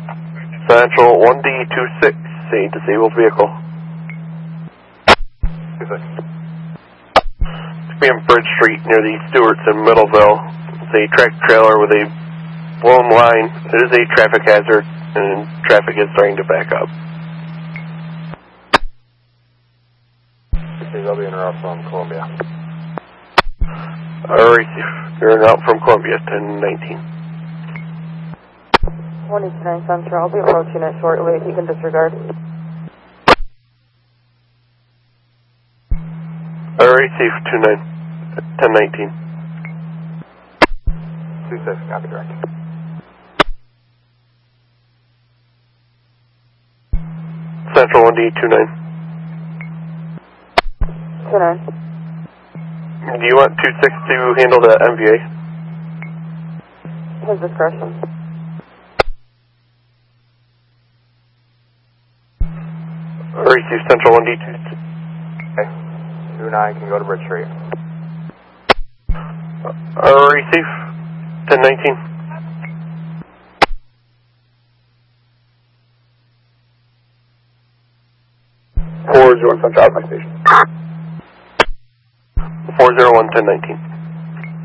Central 1D26, a disabled vehicle. 26. It's being Bridge Street near the Stewarts in Middleville. It's a tractor trailer with a blown line. It is a traffic hazard, and traffic is starting to back up. They'll be in route from Columbia. Alright, you're out from Columbia, 1019. 29 Central, I'll be approaching it shortly. You can disregard. Alright, safe 1019. 26, copy direct. Central 1D29. 29. Do you want 26 to handle the MVA? His discretion. Receive Central 1D2. Okay. 29 can go to Bridge Street. Receive 1019. 401 Central, out of my station. 401 1019.